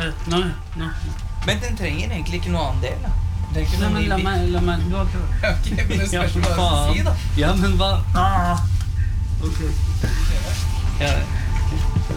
Nå. Men den trenger egentlig ikke noe annen del, da. Det er ikke Nei, noe men la meg, du har ikke... Ok, men det spørs hva faen. du sier, da. Ja, men hva? Ok. Ja,